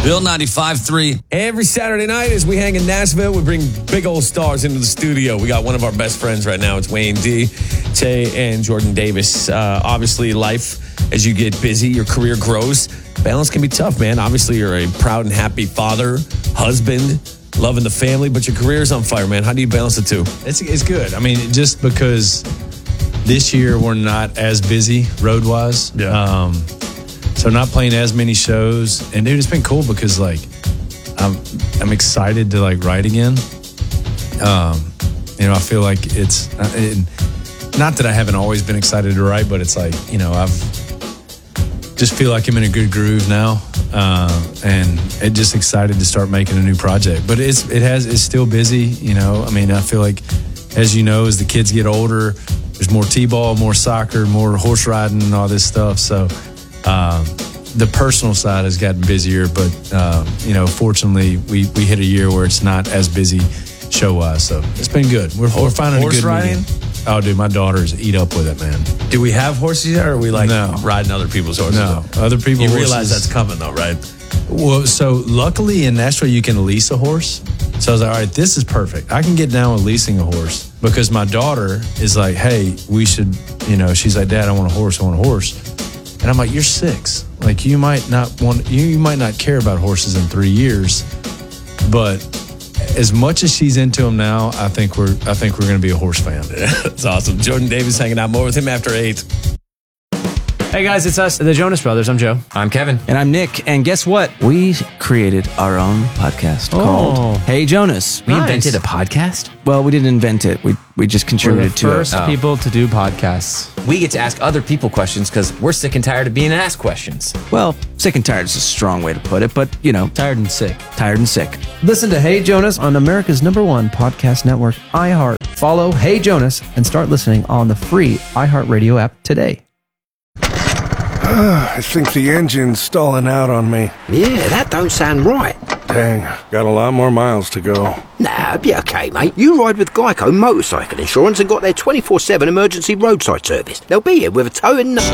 Bill 95.3. Every Saturday night as we hang in Nashville, we bring big old stars into the studio. We got one of our best friends right now. It's Wayne D, Tay, and Jordan Davis. Obviously, life, as you get busy, your career grows. Balance can be tough, man. Obviously, you're a proud and happy father, husband, loving the family, but your career is on fire, man. How do you balance the two? It's good. I mean, just because this year we're not as busy road-wise. Yeah. So not playing as many shows. And, dude, it's been cool because, like, I'm excited to, like, write again. I feel like it's not that I haven't always been excited to write, but it's like, I've just feel like I'm in a good groove now. And just excited to start making a new project. But it's still busy, I feel like, as as the kids get older, there's more t-ball, more soccer, more horse riding and all this stuff. So the personal side has gotten busier, but fortunately we hit a year where it's not as busy show-wise. So it's been good. We're finding a good riding? medium. Oh, dude, my daughters eat up with it, man. Do we have horses yet, or are we riding other people's horses? No, other people's horses. You realize that's coming though, right? Well, so luckily in Nashville you can lease a horse. So I was like, all right, this is perfect. I can get down with leasing a horse because my daughter is like, hey, we should, she's like, Dad, I want a horse. And I'm like, you're 6. Like you might not care about horses in 3 years, but as much as she's into them now, I think we're going to be a horse fan. That's awesome. Jordan Davis hanging out more with him after 8. Hey guys, it's us, the Jonas Brothers. I'm Joe. I'm Kevin. And I'm Nick. And guess what? We created our own podcast called Hey Jonas. We invented a podcast? Well, we didn't invent it. We just contributed to it. We're the first people to do podcasts. We get to ask other people questions because we're sick and tired of being asked questions. Well, sick and tired is a strong way to put it, but, Tired and sick. tired and sick. Listen to Hey Jonas on America's #1 podcast network, iHeart. Follow Hey Jonas and start listening on the free iHeartRadio app today. I think the engine's stalling out on me. Yeah, that don't sound right. Dang, got a lot more miles to go. Nah, be okay, mate. You ride with Geico Motorcycle Insurance and got their 24/7 emergency roadside service. They'll be here with a tow and...